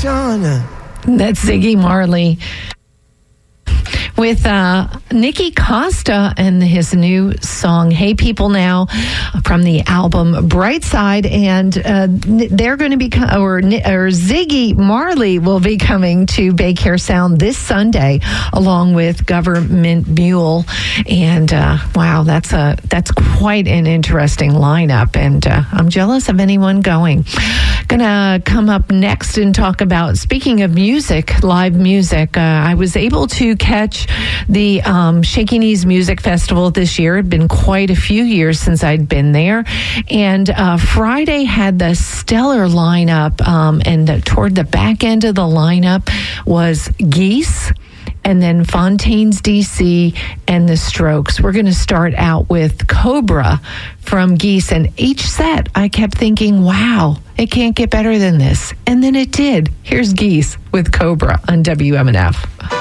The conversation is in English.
That's Ziggy Marley with Nikki Costa and his new song, Hey People Now, from the album Bright Side. And they're going to be, or Ziggy Marley will be coming to Bay Care Sound this Sunday, along with Government Mule. And wow, that's quite an interesting lineup. And I'm jealous of anyone going. Gonna come up next and talk about, speaking of music, live music. I was able to catch the Shaky Knees Music Festival this year. It had been quite a few years since I'd been there. And Friday had the stellar lineup, and toward the back end of the lineup was Geese, and then Fontaines DC and the Strokes. We're going to start out with Cobra from Geese, and each set I kept thinking, wow, it can't get better than this. And then it did. Here's Geese with Cobra on WMNF.